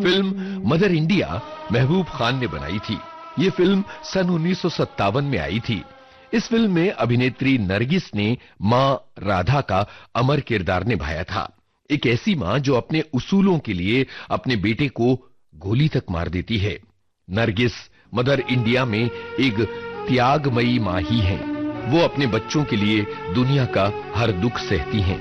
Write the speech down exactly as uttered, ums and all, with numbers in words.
Film mother India Mehboob Khan ने बनाई थी। ये फिल्म सन उन्नीस सौ सत्तावन में आई थी। इस फिल्म में अभिनेत्री नरगिस ने मां राधा का अमर किरदार निभाया था। एक ऐसी मां जो अपने उसूलों के लिए अपने बेटे को गोली तक मार देती है। नरगिस मदर इंडिया में एक त्यागमयी मां ही है। वो अपने बच्चों के लिए दुनिया का हर दुख सहती हैं।